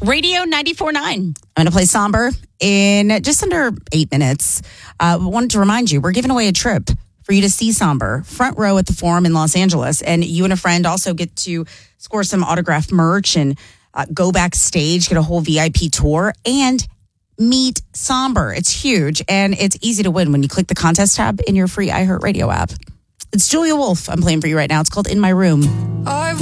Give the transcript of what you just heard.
Radio 94.9. I'm going to play Somber in just under 8 minutes. I wanted to remind you, we're giving away a trip for you to see Somber, front row at the Forum in Los Angeles. And you and a friend also get to score some autographed merch and go backstage, get a whole VIP tour, and meet Somber. It's huge, and it's easy to win when you click the contest tab in your free iHeartRadio app. It's Julia Wolf I'm playing for you right now. It's called In My Room.